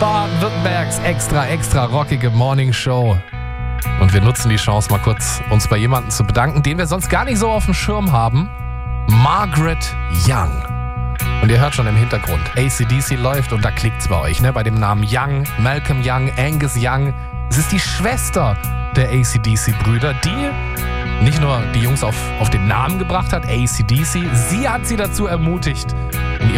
Baden-Württembergs extra rockige Morning Show. Und wir nutzen die Chance, mal kurz uns bei jemandem zu bedanken, den wir sonst gar nicht so auf dem Schirm haben. Margaret Young. Und ihr hört schon im Hintergrund, AC/DC läuft und da klickt's bei euch, ne? Bei dem Namen Young, Malcolm Young, Angus Young. Es ist die Schwester der AC/DC-Brüder, die nicht nur die Jungs auf den Namen gebracht hat, AC/DC, sie hat sie dazu ermutigt,